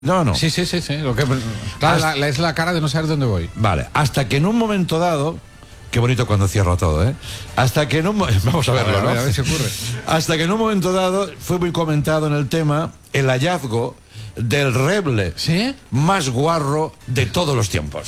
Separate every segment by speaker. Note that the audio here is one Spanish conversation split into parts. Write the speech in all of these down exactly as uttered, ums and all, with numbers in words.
Speaker 1: No, no.
Speaker 2: Sí, sí, sí, sí. Lo que, claro,
Speaker 1: Hasta,
Speaker 2: la, es la cara de no saber dónde voy.
Speaker 1: Vale, hasta que en un momento dado, qué bonito cuando cierro todo, ¿eh? Hasta que en un vamos a verlo,
Speaker 2: a ver,
Speaker 1: ¿no?
Speaker 2: a ver, a ver si ocurre.
Speaker 1: Hasta que en un momento dado fue muy comentado en el tema el hallazgo del reble
Speaker 2: ¿Sí?
Speaker 1: más guarro de todos los tiempos.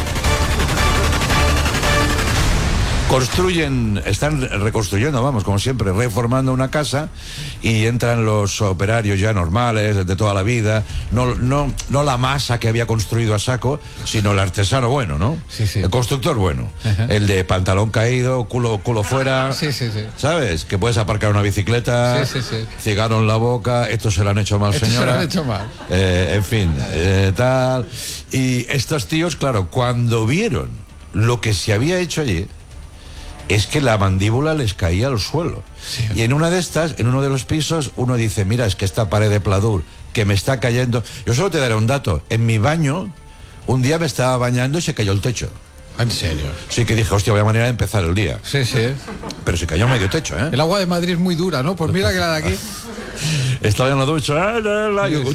Speaker 1: Construyen, están reconstruyendo, vamos, como siempre, reformando una casa y entran los operarios ya normales, de toda la vida, no, no, no la masa que había construido a saco, sino el artesano bueno, ¿no?
Speaker 2: Sí, sí.
Speaker 1: El constructor bueno.
Speaker 2: Ajá.
Speaker 1: El de pantalón caído, culo, culo fuera.
Speaker 2: Sí, sí, sí.
Speaker 1: ¿Sabes? Que puedes aparcar una bicicleta,
Speaker 2: Sí, sí, sí.
Speaker 1: cigarro en la boca, esto se lo han hecho mal,
Speaker 2: Esto
Speaker 1: señora.
Speaker 2: se lo han hecho mal.
Speaker 1: Eh, en fin, eh, tal. Y estos tíos, claro, cuando vieron lo que se había hecho allí, es que la mandíbula les caía al suelo.
Speaker 2: Sí.
Speaker 1: Y en una de estas, en uno de los pisos, uno dice, mira, es que esta pared de pladur que me está cayendo. Yo solo te daré un dato. En mi baño, un día me estaba bañando y se cayó el techo.
Speaker 2: ¿En serio?
Speaker 1: Sí que dije, hostia, vaya manera de empezar el día.
Speaker 2: Sí, sí.
Speaker 1: Pero se cayó medio techo, ¿eh?
Speaker 2: El agua de Madrid es muy dura, ¿no? Pues mira que la de aquí.
Speaker 1: Estaba en la ducha, ah, la, la, yo,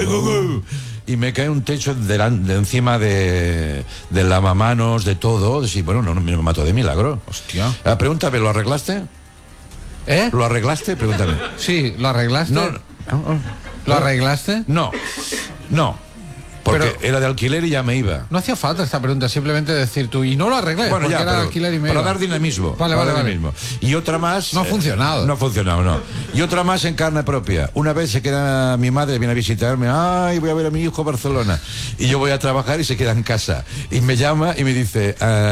Speaker 1: y me cae un techo de, la, de encima de, de lavamanos, de todo. Y bueno, no, no me mato de milagro.
Speaker 2: Hostia.
Speaker 1: Ah, pregúntame, ¿lo arreglaste?
Speaker 2: ¿Eh?
Speaker 1: ¿Lo arreglaste? Pregúntame.
Speaker 2: Sí, ¿lo arreglaste?
Speaker 1: No, no,
Speaker 2: ¿Lo arreglaste?
Speaker 1: no, no. Porque
Speaker 2: Pero-
Speaker 1: era de alquiler y ya me iba.
Speaker 2: No hacía falta esta pregunta, simplemente decir tú, y no lo arreglé,
Speaker 1: Bueno,
Speaker 2: porque
Speaker 1: ya,
Speaker 2: era
Speaker 1: pero
Speaker 2: alquiler y me
Speaker 1: para
Speaker 2: iba.
Speaker 1: dar dinamismo.
Speaker 2: Vale,
Speaker 1: para
Speaker 2: vale,
Speaker 1: dar
Speaker 2: vale.
Speaker 1: dinamismo. Y otra más...
Speaker 2: No ha
Speaker 1: eh,
Speaker 2: funcionado.
Speaker 1: No ha funcionado, no. Y otra más en carne propia. Una vez se queda mi madre, viene a visitarme, ay, voy a ver a mi hijo a Barcelona. Y yo voy a trabajar y se queda en casa. Y me llama y me dice,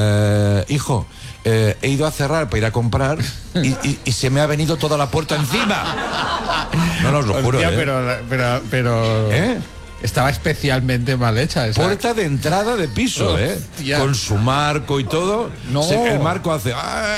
Speaker 1: eh, hijo, eh, he ido a cerrar para ir a comprar y, y- y se me ha venido toda la puerta encima. No, no, os lo juro,
Speaker 2: Hostia,
Speaker 1: ¿eh?
Speaker 2: pero, pero, pero...
Speaker 1: ¿Eh?
Speaker 2: Estaba especialmente mal hecha esa.
Speaker 1: Puerta de entrada de piso, ¿eh?
Speaker 2: Hostia.
Speaker 1: Con su marco y todo.
Speaker 2: No.
Speaker 1: Se- el marco hace...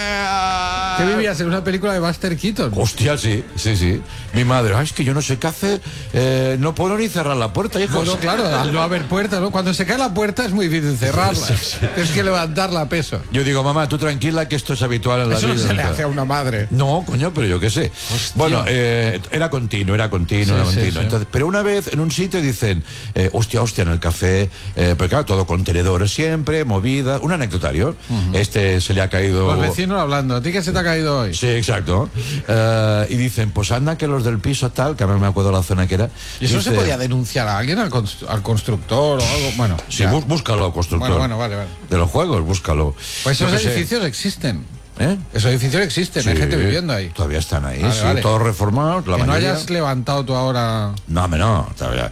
Speaker 1: ¡ah!
Speaker 2: ¿Qué vivías en una película de Buster Keaton?
Speaker 1: Hostia, sí, sí, sí. Mi madre, ay, es que yo no sé qué hacer, eh, no puedo ni cerrar la puerta, hijo.
Speaker 2: Bueno, claro, al no haber puerta, ¿no? Cuando se cae la puerta es muy difícil cerrarla.
Speaker 1: Sí, sí.
Speaker 2: Tienes que levantarla a peso.
Speaker 1: Yo digo, mamá, tú tranquila que esto es habitual en la
Speaker 2: Eso no
Speaker 1: vida.
Speaker 2: se le hace a una madre.
Speaker 1: No, coño, pero yo qué sé. Bueno, eh, era continuo, era continuo,
Speaker 2: Sí,
Speaker 1: era
Speaker 2: sí,
Speaker 1: continuo.
Speaker 2: sí.
Speaker 1: Entonces, pero una vez en un sitio dicen, eh, hostia, hostia, en el café, eh, pero claro, todo contenedores siempre, movida, un anecdotario. Este se le ha caído...
Speaker 2: Los vecinos hablando, ¿a ti qué se te ha caído hoy?
Speaker 1: Sí, exacto. Eh, y dicen, pues anda que los del piso tal, que a mí me acuerdo la zona que era.
Speaker 2: ¿Y eso no se
Speaker 1: dice,
Speaker 2: podía denunciar a alguien, al, const- al constructor o algo? Bueno,
Speaker 1: Sí,
Speaker 2: ya.
Speaker 1: bú- búscalo, constructor.
Speaker 2: bueno, bueno, vale, vale.
Speaker 1: De los juegos, búscalo.
Speaker 2: Pues
Speaker 1: Yo
Speaker 2: esos
Speaker 1: qué sé.
Speaker 2: edificios existen.
Speaker 1: ¿Eh?
Speaker 2: Esos edificios existen, hay
Speaker 1: Sí,
Speaker 2: gente viviendo ahí.
Speaker 1: Todavía están ahí,
Speaker 2: Vale,
Speaker 1: sí,
Speaker 2: vale.
Speaker 1: todos reformados, la
Speaker 2: Que no
Speaker 1: mayoría.
Speaker 2: hayas levantado tú ahora...
Speaker 1: No, hombre, no, todavía.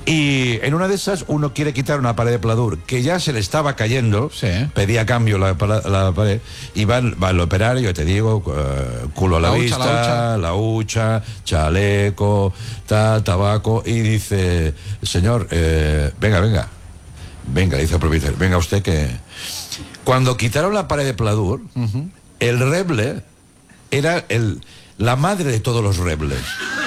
Speaker 1: Y en una de esas uno quiere quitar una pared de pladur que ya se le estaba cayendo,
Speaker 2: Sí.
Speaker 1: pedía cambio la, pala- la pared, y va, el- va el operario, te digo, eh, culo a la,
Speaker 2: La hucha,
Speaker 1: vista,
Speaker 2: la hucha.
Speaker 1: la hucha, chaleco, tal, tabaco, y dice, señor, eh, venga, venga, venga, dice el propietario, venga usted que... Cuando quitaron la pared de pladur, el reble era el, la madre de todos los rebles.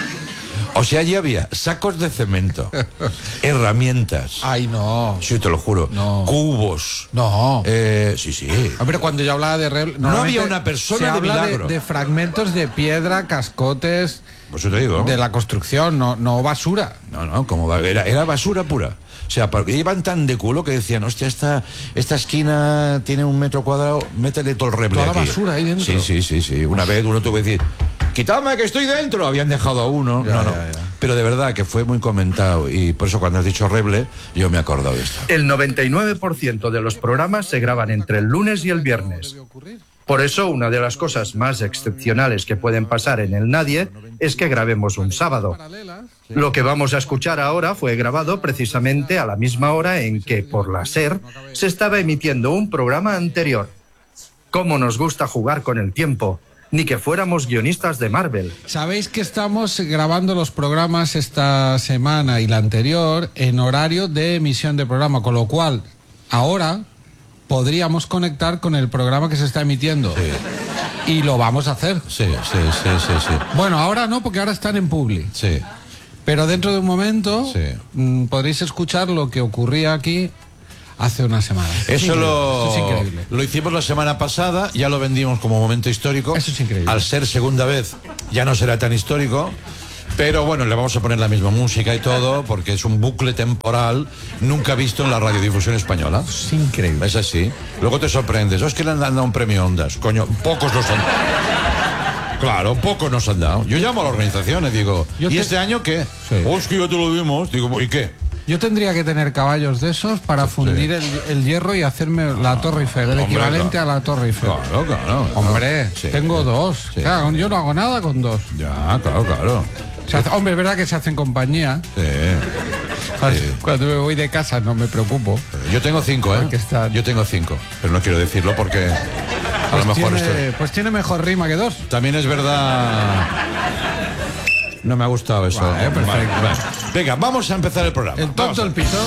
Speaker 1: O sea, allí había sacos de cemento, herramientas,
Speaker 2: Ay, no.
Speaker 1: sí, te lo juro,
Speaker 2: No.
Speaker 1: cubos.
Speaker 2: No.
Speaker 1: Eh, sí, sí.
Speaker 2: Ah, pero cuando yo hablaba de... re-
Speaker 1: No
Speaker 2: normalmente
Speaker 1: había una persona
Speaker 2: se
Speaker 1: de
Speaker 2: habla
Speaker 1: milagro.
Speaker 2: de, de fragmentos de piedra, cascotes,
Speaker 1: Por eso te digo.
Speaker 2: de la construcción, no, no basura.
Speaker 1: No, no, como va- era, era basura pura. O sea, porque iban tan de culo que decían, hostia, esta, esta esquina tiene un metro cuadrado, métele todo el reble
Speaker 2: Toda la
Speaker 1: aquí.
Speaker 2: basura ahí dentro.
Speaker 1: Sí, sí, sí, sí. Una vez uno tuvo que decir, quitadme que estoy dentro. Habían dejado a uno.
Speaker 2: Ya,
Speaker 1: no, no.
Speaker 2: ya, ya.
Speaker 1: Pero de verdad que fue muy comentado. Y por eso cuando has dicho reble, yo me he acordado de esto.
Speaker 3: El noventa y nueve por ciento de los programas se graban entre el lunes y el viernes. Por eso, una de las cosas más excepcionales que pueden pasar en el Nadie es que grabemos un sábado. Lo que vamos a escuchar ahora fue grabado precisamente a la misma hora en que, por la SER, se estaba emitiendo un programa anterior. ¿Cómo nos gusta jugar con el tiempo? Ni que fuéramos guionistas de Marvel.
Speaker 2: Sabéis que estamos grabando los programas esta semana y la anterior en horario de emisión de programa, con lo cual ahora podríamos conectar con el programa que se está emitiendo. Y lo vamos a hacer.
Speaker 1: Sí, sí, sí, sí, sí.
Speaker 2: Bueno, ahora no, porque ahora están en Publi.
Speaker 1: Sí.
Speaker 2: Pero dentro de un momento
Speaker 1: Sí.
Speaker 2: mm, podréis escuchar lo que ocurría aquí hace una semana.
Speaker 1: Eso lo,
Speaker 2: Eso es increíble.
Speaker 1: lo hicimos la semana pasada, ya lo vendimos como momento histórico.
Speaker 2: Eso es increíble.
Speaker 1: Al ser segunda vez, ya no será tan histórico. Pero bueno, le vamos a poner la misma música y todo, porque es un bucle temporal nunca visto en la radiodifusión española.
Speaker 2: Es increíble.
Speaker 1: Es así. Luego te sorprendes. Oh, es que le han dado un premio Ondas. Coño, pocos nos han dado. Claro, pocos nos han dado. Yo llamo a la organización y digo,
Speaker 2: Yo
Speaker 1: ¿y
Speaker 2: te...
Speaker 1: este año qué?
Speaker 2: Sí.
Speaker 1: Oh, es que ya te lo dimos. Digo, ¿y qué?
Speaker 2: Yo tendría que tener caballos de esos para fundir el, el hierro y hacerme la Torre Eiffel, el
Speaker 1: Hombre,
Speaker 2: equivalente
Speaker 1: claro.
Speaker 2: a la Torre Eiffel.
Speaker 1: Claro, claro.
Speaker 2: Hombre,
Speaker 1: Sí.
Speaker 2: tengo dos.
Speaker 1: Sí.
Speaker 2: Claro, yo no hago nada con dos.
Speaker 1: Ya, claro, claro.
Speaker 2: Se hace- hombre, es verdad que se hacen compañía.
Speaker 1: Sí. Sí.
Speaker 2: Cuando me voy de casa no me preocupo.
Speaker 1: Yo tengo cinco, ¿eh?
Speaker 2: Porque están-
Speaker 1: Yo tengo cinco. Pero no quiero decirlo porque a
Speaker 2: Pues
Speaker 1: lo mejor
Speaker 2: tiene,
Speaker 1: esto...
Speaker 2: pues tiene mejor rima que dos.
Speaker 1: También es verdad... No me ha gustado eso.
Speaker 2: Vale, perfecto.
Speaker 1: Vale, vale. Venga, vamos a empezar el programa.
Speaker 2: El
Speaker 1: Vamos
Speaker 2: tonto
Speaker 1: a-
Speaker 2: el piso.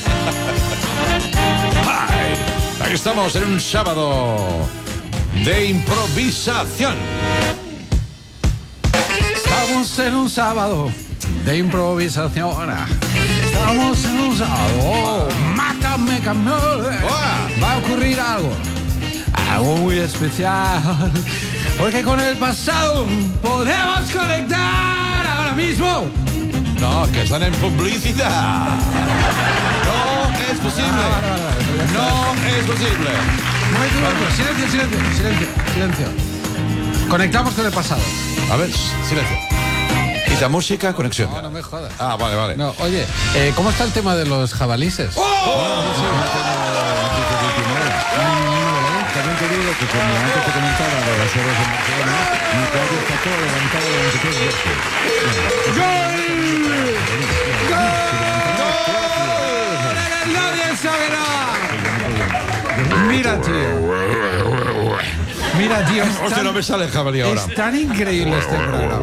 Speaker 1: Ay, aquí estamos en un sábado de improvisación.
Speaker 2: Estamos en un sábado de improvisación. Estamos en un sábado. Mátame, campeón. Va a ocurrir algo. Algo muy especial. Porque con el pasado podemos conectar ahora mismo.
Speaker 1: No, que están en publicidad. No es posible. No es posible.
Speaker 2: Un momento, un momento. Silencio, silencio, silencio, silencio. Conectamos con el pasado.
Speaker 1: A ver, silencio. Quita música, conexión.
Speaker 2: No, no me jodas.
Speaker 1: Ah, vale, vale.
Speaker 2: No, oye, eh, ¿cómo está el tema de los jabalices?
Speaker 4: También te digo que como antes te comentaba de las obras de Barcelona, mi calle está todo levantado durante tres veces.
Speaker 2: ¡Nadie sabe nada! Mira, tío. Mira, tío. Es
Speaker 1: Hostia,
Speaker 2: tan,
Speaker 1: no me sale el jabalí ahora.
Speaker 2: es tan increíble este programa.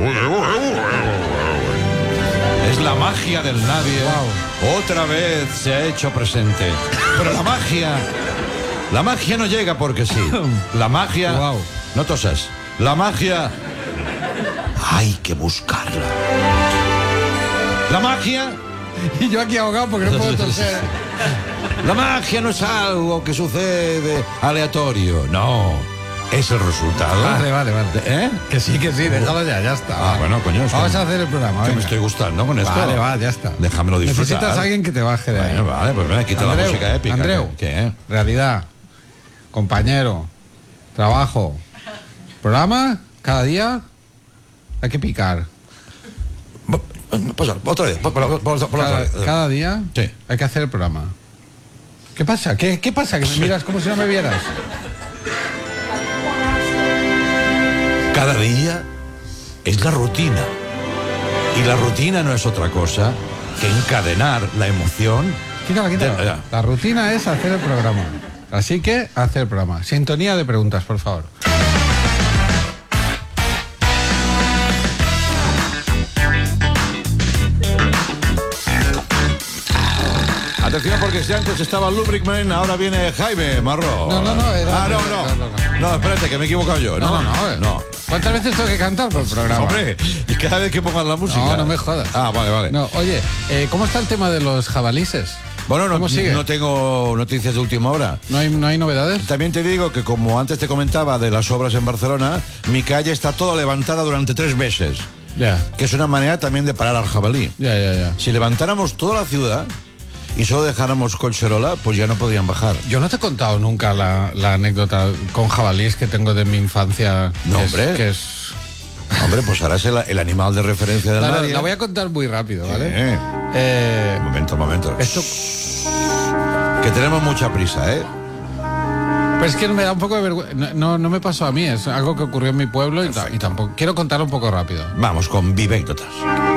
Speaker 1: Es la magia del nadie. Otra vez se ha hecho presente. Pero la magia... La magia no llega porque sí. La magia...
Speaker 2: Wow.
Speaker 1: No tosas. La magia... Hay que buscarla. La magia...
Speaker 2: Y yo aquí ahogado porque no puedo toser.
Speaker 1: La magia no es algo que sucede aleatorio. No. Es el resultado.
Speaker 2: Vale, vale, vale.
Speaker 1: ¿Eh?
Speaker 2: Que sí, que sí, déjalo ya, ya está.
Speaker 1: Ah,
Speaker 2: va.
Speaker 1: bueno, coño. es
Speaker 2: Vamos
Speaker 1: que-
Speaker 2: a hacer el programa.
Speaker 1: que me
Speaker 2: venga.
Speaker 1: estoy gustando con esto.
Speaker 2: Vale, va, ya está.
Speaker 1: Déjamelo disfrutar.
Speaker 2: Necesitas a alguien que te baje de ahí.
Speaker 1: Bueno, vale, pues venga, quita la
Speaker 2: Andreu,
Speaker 1: música épica.
Speaker 2: Andreu,
Speaker 1: ¿Qué?
Speaker 2: realidad, compañero, trabajo, programa, cada día hay que picar.
Speaker 1: Pasa, otra vez. pa- pa- pa- pa- pa-
Speaker 2: Cada,
Speaker 1: otra vez.
Speaker 2: cada día
Speaker 1: Sí.
Speaker 2: hay que hacer el programa. ¿Qué pasa? ¿Qué, qué pasa? Que me miras como si no me vieras.
Speaker 1: Cada día es la rutina. Y la rutina no es otra cosa que encadenar la emoción.
Speaker 2: Quítala, quítala.
Speaker 1: Ya, ya.
Speaker 2: La rutina es hacer el programa. Así que hacer el programa. Sintonía de preguntas, por favor.
Speaker 1: Atención, porque si antes estaba Lubricman, ahora viene Jaime Marró.
Speaker 2: No, no, no, era-
Speaker 1: Ah, no,
Speaker 2: no,
Speaker 1: no.
Speaker 2: no,
Speaker 1: No, espérate, que me he equivocado yo.
Speaker 2: No,
Speaker 1: No,
Speaker 2: no, no. eh.
Speaker 1: no.
Speaker 2: ¿Cuántas veces tengo que cantar por el programa?
Speaker 1: Hombre, y cada vez que pongan la música.
Speaker 2: No, no me jodas.
Speaker 1: Ah, vale, vale.
Speaker 2: No, oye, eh, ¿cómo está el tema de los jabalices?
Speaker 1: Bueno, no,
Speaker 2: ¿Cómo sigue?
Speaker 1: no tengo noticias de última hora.
Speaker 2: ¿No hay, no hay novedades?
Speaker 1: También te digo que, como antes te comentaba de las obras en Barcelona, mi calle está toda levantada durante tres meses.
Speaker 2: Ya,
Speaker 1: Que es una manera también de parar al jabalí.
Speaker 2: ya, ya, ya.
Speaker 1: Si levantáramos toda la ciudad y solo dejáramos Collserola, pues ya no podrían bajar.
Speaker 2: Yo no te he contado nunca la, la anécdota con jabalíes que tengo de mi infancia.
Speaker 1: No,
Speaker 2: que es-
Speaker 1: hombre.
Speaker 2: Que es...
Speaker 1: Hombre, pues ahora es el, el animal de referencia del
Speaker 2: La, la-
Speaker 1: nadie.
Speaker 2: la voy a contar muy rápido, ¿vale?
Speaker 1: Eh,
Speaker 2: Eh,
Speaker 1: un momento, un momento.
Speaker 2: esto,
Speaker 1: Que tenemos mucha prisa, ¿eh?
Speaker 2: pero es que me da un poco de vergüenza. No, no, no me pasó a mí, es algo que ocurrió en mi pueblo y, ta- y tampoco. Quiero contarlo un poco rápido.
Speaker 1: Vamos con vivécdotas.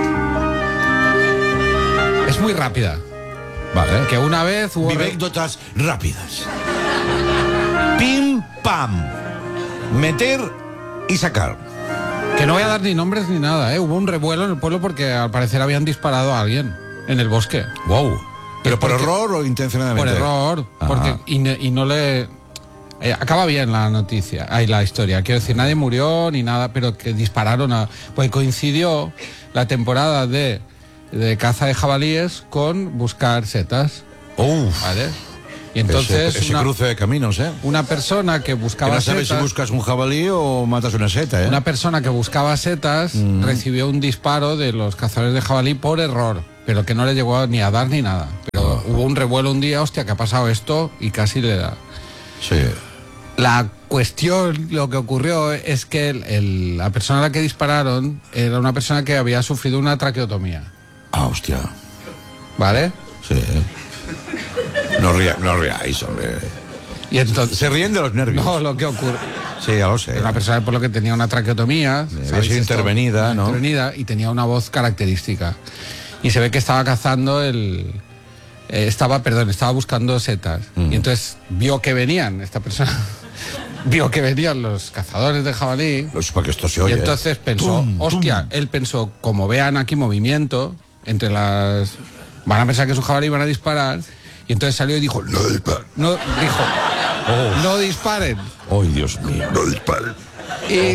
Speaker 2: Es muy rápida.
Speaker 1: Vale.
Speaker 2: Que una vez hubo.
Speaker 1: Vivécdotas rápidas. Pim, pam. Meter y sacar.
Speaker 2: Que no voy a dar ni nombres ni nada, ¿eh? Hubo un revuelo en el pueblo porque al parecer habían disparado a alguien en el bosque.
Speaker 1: Wow. ¿Pero por
Speaker 2: Porque-
Speaker 1: error o intencionadamente?
Speaker 2: Por error.
Speaker 1: Ah.
Speaker 2: Porque, y, ne- y no le. eh, acaba bien la noticia, ahí la historia. Quiero decir, nadie murió ni nada, pero que dispararon a. Pues coincidió la temporada de, de caza de jabalíes con buscar setas.
Speaker 1: Uf.
Speaker 2: ¿Vale? Y entonces
Speaker 1: ese, ese
Speaker 2: una,
Speaker 1: cruce de caminos, ¿eh?
Speaker 2: una persona que
Speaker 1: Que
Speaker 2: buscaba
Speaker 1: no sabes
Speaker 2: setas,
Speaker 1: si buscas un jabalí o matas una seta, ¿eh?
Speaker 2: una persona que buscaba setas
Speaker 1: Mm.
Speaker 2: recibió un disparo de los cazadores de jabalí por error, pero que no le llegó ni a dar ni nada. Pero hubo un revuelo un día, hostia, que ha pasado esto y casi le da.
Speaker 1: Sí.
Speaker 2: La cuestión, lo que ocurrió es que el- el- la persona a la que dispararon era una persona que había sufrido una traqueotomía,
Speaker 1: Ah, hostia.
Speaker 2: ¿vale?
Speaker 1: Sí. No, ría, no ríais, hombre.
Speaker 2: Y entonces...
Speaker 1: Se ríen de los nervios.
Speaker 2: No, lo que ocurre...
Speaker 1: Sí, ya lo sé.
Speaker 2: Era una persona por lo que tenía una traqueotomía,
Speaker 1: Había
Speaker 2: ¿sabéis
Speaker 1: sido
Speaker 2: esto?
Speaker 1: intervenida, ¿no?
Speaker 2: Intervenida y tenía una voz característica. Y se ve que estaba cazando el... eh, estaba, perdón, estaba buscando setas.
Speaker 1: Mm.
Speaker 2: Y entonces vio que venían, esta persona... vio que venían los cazadores de jabalí.
Speaker 1: Pues para que esto se
Speaker 2: Y
Speaker 1: oye.
Speaker 2: entonces pensó,
Speaker 1: Tum,
Speaker 2: hostia, él pensó, como vean aquí movimiento, entre las... van a pensar que es un jabalí y van a disparar. Y entonces salió y dijo, no disparen. No, dijo,
Speaker 1: Oh.
Speaker 2: no disparen.
Speaker 1: ¡Ay, Dios mío! No disparen.
Speaker 2: Y,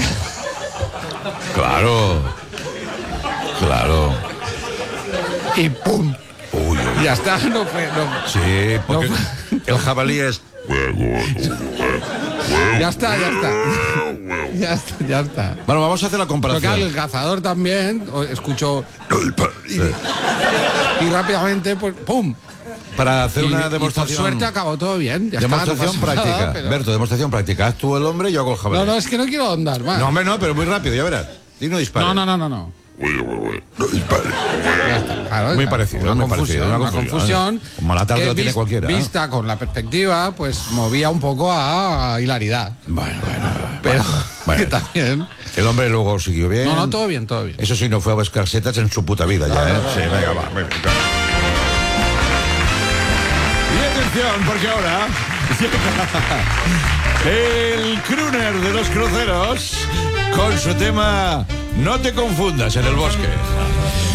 Speaker 1: Claro. Claro.
Speaker 2: y pum,
Speaker 1: Uy, uy.
Speaker 2: ya está, no fue, no,
Speaker 1: Sí, porque
Speaker 2: No.
Speaker 1: el jabalí es...
Speaker 2: ya está, ya está. Ya está, ya está.
Speaker 1: Bueno, vamos a hacer la
Speaker 2: Pero claro,
Speaker 1: comparación.
Speaker 2: el cazador también o- escuchó y, y rápidamente, pues, pum.
Speaker 1: Para hacer
Speaker 2: Y-
Speaker 1: una
Speaker 2: y
Speaker 1: demostración...
Speaker 2: por suerte acabó todo bien. Ya está, no
Speaker 1: demostración
Speaker 2: pasa
Speaker 1: práctica.
Speaker 2: nada, pero-
Speaker 1: Berto, demostración práctica. Haz tú el hombre y yo hago el jabalí.
Speaker 2: No, no, es que no quiero ahondar más.
Speaker 1: No, hombre, no, pero muy rápido, ya verás. Y no dispara.
Speaker 2: no, no, no, no, no.
Speaker 1: No dispare.
Speaker 2: Ya está, claro,
Speaker 1: Muy
Speaker 2: claro.
Speaker 1: parecido,
Speaker 2: Una
Speaker 1: muy
Speaker 2: confusión,
Speaker 1: parecido, una
Speaker 2: una
Speaker 1: confusión.
Speaker 2: confusión.
Speaker 1: Mala tarde
Speaker 2: que
Speaker 1: lo tiene
Speaker 2: vis-
Speaker 1: cualquiera, ¿no?
Speaker 2: Vista con la perspectiva, pues movía un poco a hilaridad.
Speaker 1: Bueno, bueno.
Speaker 2: Pero
Speaker 1: Bueno.
Speaker 2: que también.
Speaker 1: El hombre luego siguió bien.
Speaker 2: No, no, todo bien, todo bien.
Speaker 1: Eso sí, no fue a buscar setas en su puta vida ya, ¿eh? Sí, venga, va. Venga. Y atención, porque ahora... el crooner de los cruceros con su tema No te confundas en el bosque.